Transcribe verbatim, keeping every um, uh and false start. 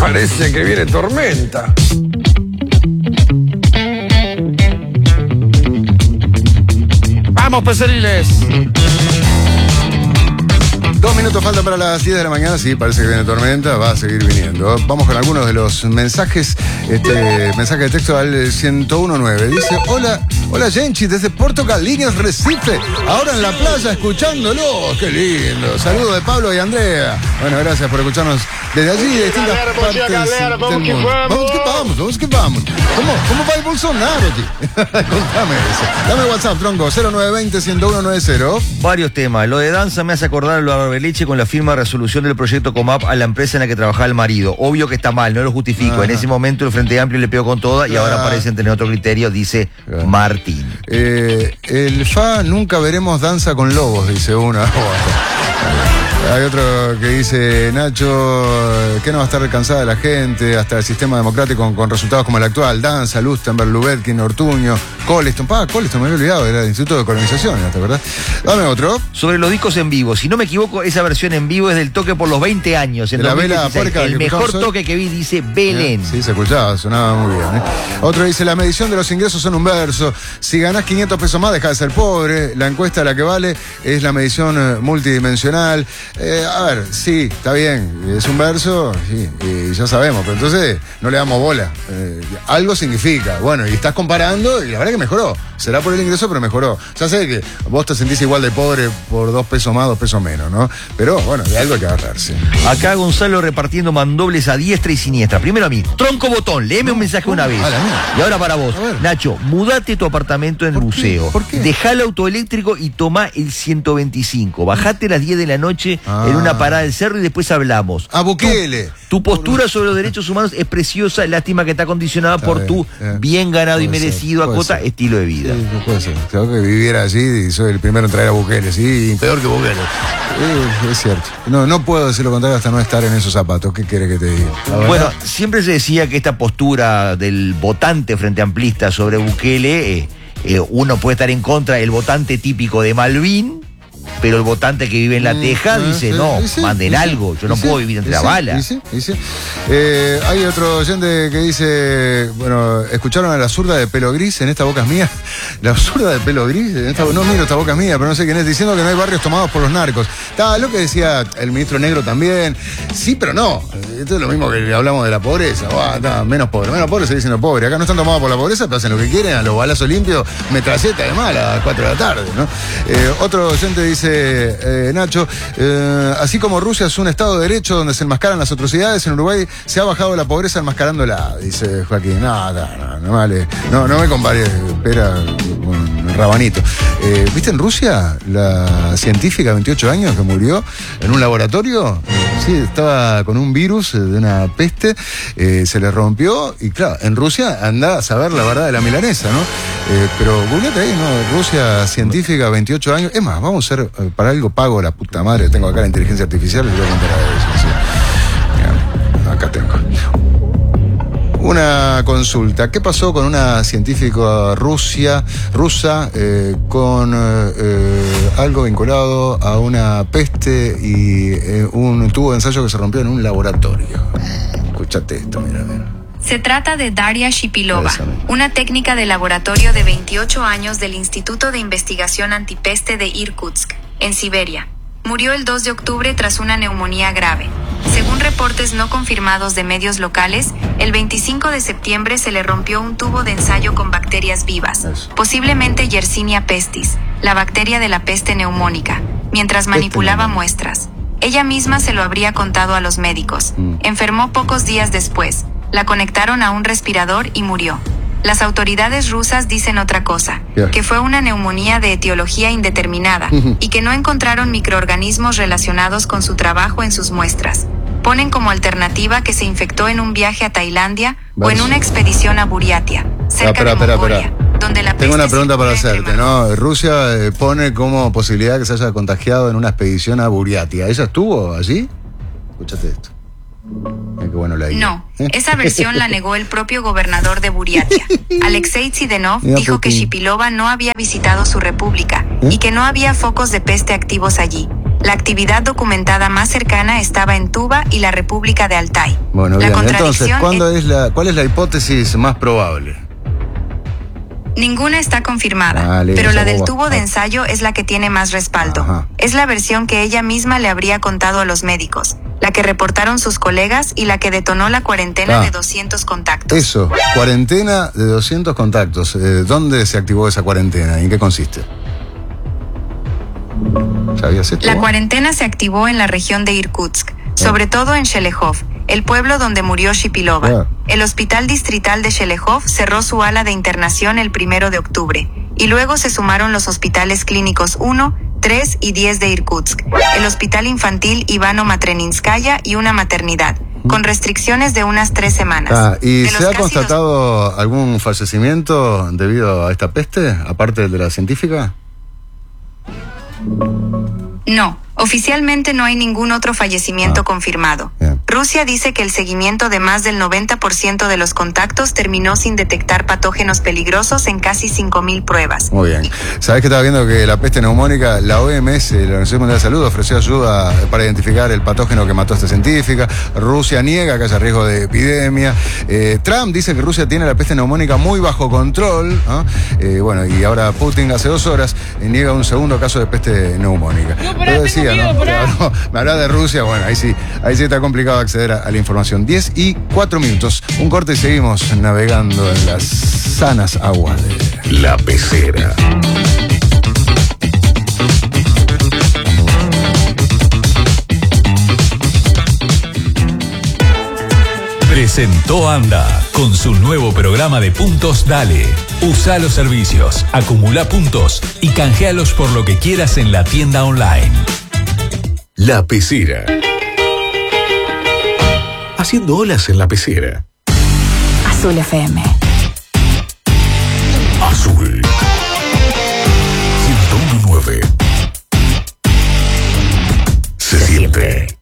Parece que viene tormenta. ¡Vamos, peceriles! Dos minutos faltan para las diez de la mañana, sí, parece que viene tormenta, va a seguir viniendo. Vamos con algunos de los mensajes, este mensaje de texto al ciento uno nueve. Dice, hola, hola Genchi, desde Puerto Galíneas, Recife, ahora en la playa escuchándolo. ¡Qué lindo! Saludos de Pablo y Andrea. Bueno, gracias por escucharnos desde allí, de distintas galera, partes dia, galera, del vamos que mundo. vamos. Vamos que vamos, vamos que vamos. ¿Cómo, cómo va el Bolsonaro aquí? Contame eso. Dame WhatsApp, tronco, cero nueve dos cero, ciento uno noventa. Varios temas. Lo de danza me hace acordar a lo de Arbeliche con la firma de resolución del proyecto Comap a la empresa en la que trabajaba el marido. Obvio que está mal, no lo justifico. Ajá. En ese momento el Frente Amplio le pegó con toda y Ah. ahora parecen tener otro criterio, dice Claro. Martín. Eh, el F A nunca veremos danza con lobos, dice uno. Hay otro que dice, Nacho, que no va a estar cansada de la gente, hasta el sistema democrático con, con resultados como el actual, Danza, Lustenberg, Lubetkin, Ortuño, Coleston, pa, Coleston me había olvidado, era el Instituto de Colonización, ¿te acordás? Dame otro. Sobre los discos en vivo, si no me equivoco, esa versión en vivo es del toque por los veinte años. En De la dos mil vela dieciséis. puerca El que mejor escuchamos hoy. toque que vi dice Belén. Sí, se escuchaba, sonaba muy bien. ¿eh? Otro dice, la medición de los ingresos son un verso. Si ganás quinientos pesos más, dejás de ser pobre. La encuesta la que vale es la medición eh, multidimensional. Eh, a ver, sí, está bien, es un verso, sí, y ya sabemos, pero entonces no le damos bola. Eh, algo significa, bueno, y estás comparando y la verdad que mejoró. Será por el ingreso, pero mejoró. Ya sé que vos te sentís igual de pobre por dos pesos más, dos pesos menos, ¿no? Pero bueno, de algo hay que agarrarse. Acá Gonzalo repartiendo mandobles a diestra y siniestra. Primero a mí, tronco botón, léeme un mensaje una vez. a la mía. Y ahora para vos, A ver. Nacho, mudate tu apartamento en el ¿Por qué? museo. ¿Por qué? Dejá el auto eléctrico y tomá el ciento veinticinco. Bajate a las diez de la noche Ah. en una parada del cerro y después hablamos. A Bukele. Tu postura sobre los derechos humanos es preciosa, lástima que está condicionada Está por bien, tu eh. bien ganado y Puede ser, merecido puede acota ser. estilo de vida. Sí, no puede ser. Tengo que viviera allí y soy el primero en traer a Bukele, sí, peor que Bukele. Eh, es cierto. No, no puedo decir lo contrario hasta no estar en esos zapatos. ¿Qué quiere que te diga? La verdad, Bueno, siempre se decía que esta postura del votante frente amplista sobre Bukele, eh, eh, uno puede estar en contra del votante típico de Malvin, pero el votante que vive en la Mm, Teja ah, dice, sí, no, y sí, manden y sí, algo, yo y no sí, puedo vivir y entre la sí, bala. y sí, y sí. Eh, hay otro oyente que dice, bueno, ¿escucharon a la zurda de pelo gris en esta boca es mía? La zurda de pelo gris, en esta, no miro esta boca es mía, pero no sé quién es, diciendo que no hay barrios tomados por los narcos. Está lo que decía el ministro Negro también. Sí, pero no. Esto es lo mismo que hablamos de la pobreza. Buah, está, menos pobre, menos pobre se dicen pobre. Acá no están tomados por la pobreza, pero hacen lo que quieren, a los balazos limpios, metralleta además a las cuatro de la tarde, ¿no? Eh, otro oyente dice, eh, Nacho, eh, así como Rusia es un estado de derecho donde se enmascaran las atrocidades, en Uruguay se ha bajado la pobreza enmascarándola, dice Joaquín. No, no, no, no vale. No, no me compares, espera, con Rabanito. Eh, ¿Viste en Rusia la científica de veintiocho años que murió en un laboratorio? Sí, estaba con un virus de una peste, eh, se le rompió y claro, en Rusia anda a saber la verdad de la milanesa, ¿no? Eh, pero googleate ahí, ¿no? Rusia científica, veintiocho años. Es más, vamos a hacer, eh, para algo pago la puta madre, tengo acá la inteligencia artificial y voy a contar a eso, sí. Mira, acá tengo. Una consulta. ¿Qué pasó con una científica rusia, rusa eh, con eh, algo vinculado a una peste y eh, un tubo de ensayo que se rompió en un laboratorio? Escuchate esto, mira, mira. Se trata de Daria Shipilova, Esa misma. una técnica de laboratorio de veintiocho años del Instituto de Investigación Antipeste de Irkutsk, en Siberia. Murió el dos de octubre tras una neumonía grave. Según reportes no confirmados de medios locales, el veinticinco de septiembre se le rompió un tubo de ensayo con bacterias vivas, Eso. posiblemente Yersinia pestis, la bacteria de la peste neumónica, mientras manipulaba neumónica. muestras. Ella misma se lo habría contado a los médicos. Mm. Enfermó pocos días después. La conectaron a un respirador y murió. Las autoridades rusas dicen otra cosa, Ya. que fue una neumonía de etiología indeterminada Ujú. y que no encontraron microorganismos relacionados con su trabajo en sus muestras. Ponen como alternativa que se infectó en un viaje a Tailandia o en Verso. una expedición a Buriatia, cerca espera, de espera, Mongolia, espera. donde la Tengo peste una pregunta para circula entre hacerte, manos. ¿no? Rusia eh, pone como posibilidad que se haya contagiado en una expedición a Buriatia. ¿Ella estuvo allí? Escúchate esto. Ay, qué bueno la idea. No, esa versión la negó el propio gobernador de Buriatia. Alexei Tsidenov Mira, dijo que Putin. Shipilova no había visitado su república ¿Eh? y que no había focos de peste activos allí. La actividad documentada más cercana estaba en Tuba y la República de Altái. Bueno, la bien. Entonces, contradicción ¿cuándo es- es la, ¿cuál es la hipótesis más probable? Ninguna está confirmada, Ah, listo, pero la del boba. tubo de Ah. ensayo es la que tiene más respaldo. Ajá. Es la versión que ella misma le habría contado a los médicos, la que reportaron sus colegas y la que detonó la cuarentena Ah. de doscientos contactos. Eso, cuarentena de doscientos contactos. Eh, ¿Dónde se activó esa cuarentena? ¿En qué consiste? ¿Sabías esto? La cuarentena se activó en la región de Irkutsk, sobre todo en Shelehov, el pueblo donde murió Shipilova. Ah. El hospital distrital de Shelehov cerró su ala de internación el primero de octubre, y luego se sumaron los hospitales clínicos uno, tres y diez de Irkutsk, el hospital infantil Ivano Matreninskaya y una maternidad, con restricciones de unas tres semanas. Ah, ¿y De los se ha casi dos- constatado algún fallecimiento debido a esta peste, aparte del de la científica? No, oficialmente no hay ningún otro fallecimiento Ah, confirmado. bien. Rusia dice que el seguimiento de más del noventa por ciento de los contactos terminó sin detectar patógenos peligrosos en casi cinco mil pruebas. Muy bien. ¿Sabés que estaba viendo que la peste neumónica, la O M S, la Organización Mundial de la Salud, ofreció ayuda para identificar el patógeno que mató a esta científica? Rusia niega que haya riesgo de epidemia. Eh, Trump dice que Rusia tiene la peste neumónica muy bajo control, ¿no? Eh, bueno, y ahora Putin hace dos horas eh, niega un segundo caso de peste neumónica. Pero decía, ¿no? Que habló- me hablaba de Rusia, bueno, ahí sí, ahí sí está complicado acceder a, a la información. diez y cuatro minutos. Un corte y seguimos navegando en las sanas aguas de La Pecera. Presentó Anda con su nuevo programa de puntos Dale. Usa los servicios, acumula puntos y canjealos por lo que quieras en la tienda online. La Pecera. Haciendo olas en la pecera. Azul F M. Azul. ciento uno punto nueve. Se siente.